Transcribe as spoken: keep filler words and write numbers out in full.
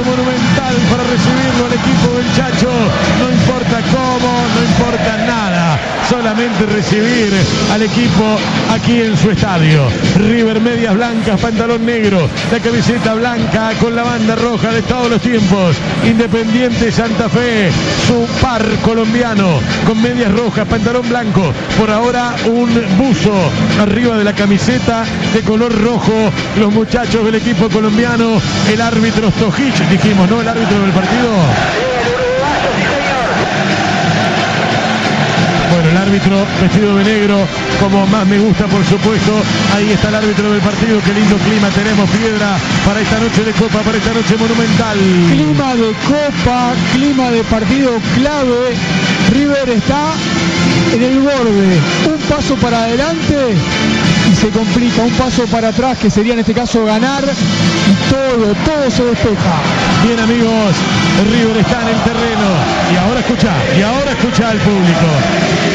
Monumental para recibirlo al equipo del Chacho. No importa cómo, no importa nada, solamente recibir al equipo aquí en su estadio. River medias blancas, pantalón negro, la camiseta blanca con la banda roja de todos los tiempos. Independiente Santa Fe, su par colombiano con medias rojas, pantalón blanco. Por ahora un buzo arriba de la camiseta de color rojo. Los muchachos del equipo colombiano, el árbitro Stojic, dijimos, ¿no? El árbitro del partido. Bueno, el árbitro vestido de negro, como más me gusta, por supuesto. Ahí está el árbitro del partido. Qué lindo clima tenemos, Piedra, para esta noche de Copa, para esta noche monumental. Clima de Copa, clima de partido clave. River está en el borde. Un paso para adelante y se complica. Un paso para atrás, que sería en este caso ganar. Y todo, todo se despeja. Bien, amigos, River está en el terreno. Y ahora escucha, y ahora escucha al público.